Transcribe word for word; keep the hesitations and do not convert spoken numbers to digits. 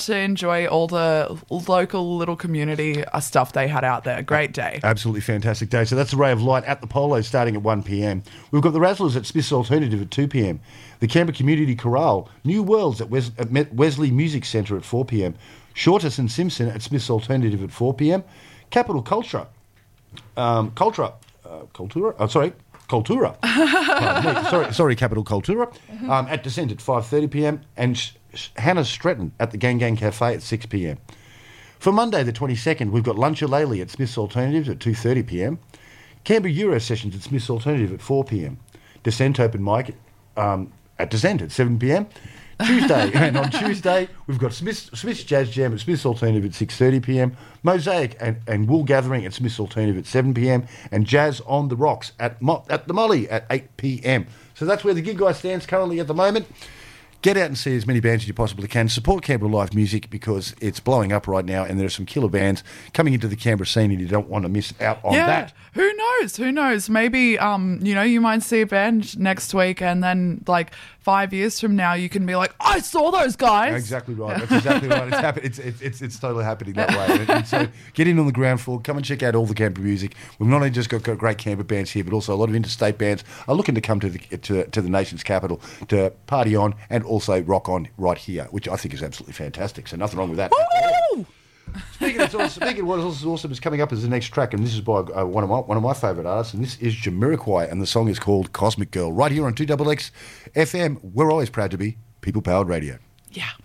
to enjoy all the local little community uh, stuff they had out there. Great day. Absolutely fantastic day. So that's the Ray of Light at the Polo starting at one p.m. We've got the Razzlers at Smith's Alternative at two p.m. The Canberra Community Chorale, New Worlds at, Wes- at Met- Wesley Music Centre at four p.m. Shortus and Simpson at Smith's Alternative at four p.m. Capital Culture, um, Cultura, uh, Cultura, oh, sorry, Cultura. Pardon me. sorry, sorry, Capital Cultura um, at Descent at five thirty p.m. and Sh- Sh- Hannah Stretton at the Gang Gang Cafe at six p.m. For Monday the twenty-second, we've got Lunchalele at Smith's Alternatives at two thirty p.m. Canberra Euro Sessions at Smith's Alternative at four p.m. Descent Open Mic um, at Descent at seven p.m. Tuesday, and on Tuesday, we've got Smith's, Smith's Jazz Jam at Smith's Alternative at six thirty p.m, Mosaic and, and Wool Gathering at Smith's Alternative at seven p.m, and Jazz on the Rocks at Mo- at the Molly at eight p.m. So that's where the gig guy stands currently at the moment. Get out and see as many bands as you possibly can. Support Canberra live music because it's blowing up right now and there are some killer bands coming into the Canberra scene and you don't want to miss out on yeah. that. Who knows? Who knows? Maybe, um, you know, you might see a band next week and then, like, five years from now you can be like, I saw those guys. Exactly right. That's exactly right. It's, happen- it's, it's, it's, it's totally happening that way. And, and so get in on the ground floor. Come and check out all the Canberra music. We've not only just got, got great Canberra bands here, but also a lot of interstate bands are looking to come to the to, to the nation's capital to party on and also rock on right here, which I think is absolutely fantastic. So nothing wrong with that. Woo! Speaking of, speaking of what is also awesome is coming up as the next track, and this is by uh, one of my one of my favourite artists, and this is Jamiroquai, and the song is called Cosmic Girl, right here on two X X F M. We're always proud to be people-powered radio. Yeah.